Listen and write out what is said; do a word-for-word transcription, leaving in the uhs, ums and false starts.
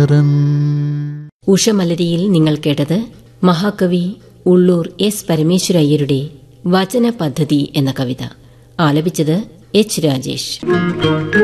കുമാരൻ. ഉഷമലരിയിൽ നിങ്ങൾ കേട്ടത് മഹാകവി ഉള്ളൂർ എസ് പരമേശ്വരയ്യരുടെ വചന പദ്ധതി എന്ന കവിത. ആലപിച്ചത് എച്ച് രാജേഷ്.